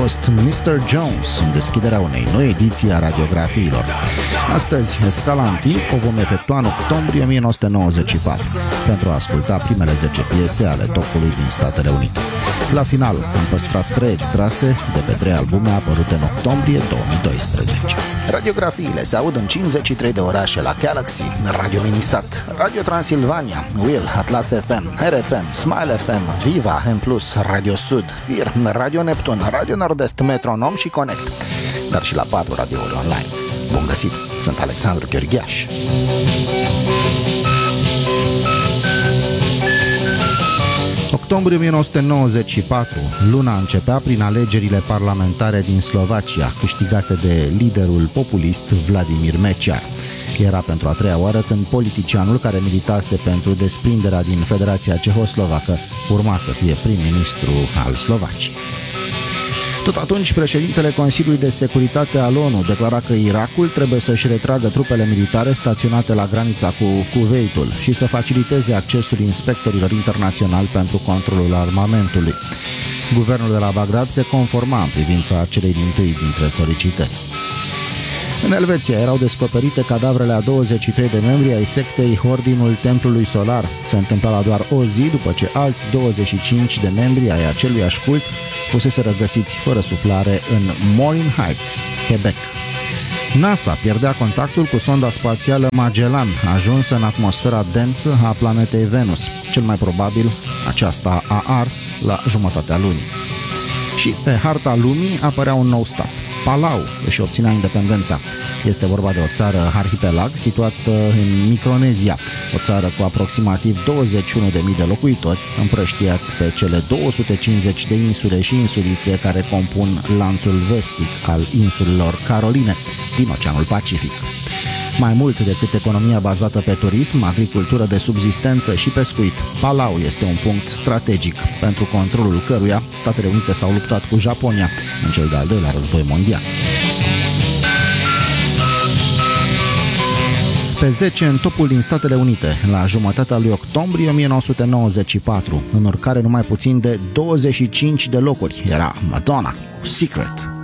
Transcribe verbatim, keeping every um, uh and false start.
fost mister Jones în deschiderea unei noi ediții a radiografiilor. Astăzi, scala în timp o vom efectua în octombrie o mie nouă sute nouăzeci și patru pentru a asculta primele zece piese ale topului din Statele Unite. La final, am păstrat trei extrase de pe trei albume apărute în octombrie două mii doisprezece. Radiografiile se aud în cincizeci și trei de orașe la Galaxy, Radio Minisat, Radio Transilvania, Will, Atlas F M, R F M, Smile F M, Viva, M plus, Radio Sud, Fir, Radio Neptun, Radio Nord-Est, Metronom și Connect, dar și la patru radiouri online. Bun găsit! Sunt Alexandru Gheorghiaș. Octombrie o mie nouă sute nouăzeci și patru, luna începea prin alegerile parlamentare din Slovacia, câștigate de liderul populist Vladimir Mečiar. Era pentru a treia oară când politicianul care militase pentru desprinderea din Federația Cehoslovacă urma să fie prim-ministru al Slovaciei. Tot atunci, președintele Consiliului de Securitate al ONU declara că Irakul trebuie să-și retragă trupele militare staționate la granița cu Kuwaitul și să faciliteze accesul inspectorilor internaționali pentru controlul armamentului. Guvernul de la Bagdad se conforma în privința celei dintâi dintre solicitări. În Elveția erau descoperite cadavrele a douăzeci și trei de membri ai sectei Ordinul Templului Solar. Se întâmpla la doar o zi după ce alți douăzeci și cinci de membri ai aceluiași cult fusese răgăsiți fără suflare în Morin Heights, Quebec. NASA pierdea contactul cu sonda spațială Magellan, ajunsă în atmosfera densă a planetei Venus. Cel mai probabil, aceasta a ars la jumătatea lunii. Și pe harta lumii apărea un nou stat. Palau își obținea independența. Este vorba de o țară arhipelag situată în Micronezia, o țară cu aproximativ douăzeci și unu de mii de locuitori, împrăștiați pe cele două sute cincizeci de insule și insulițe care compun lanțul vestic al insulelor Caroline din Oceanul Pacific. Mai mult decât economia bazată pe turism, agricultură de subzistență și pescuit, Palau este un punct strategic, pentru controlul căruia Statele Unite s-au luptat cu Japonia în cel de-al doilea război mondial. Pe zece în topul din Statele Unite, la jumătatea lui octombrie o mie nouă sute nouăzeci și patru, în urcare numai puțin de douăzeci și cinci de locuri, era Madonna cu Secret.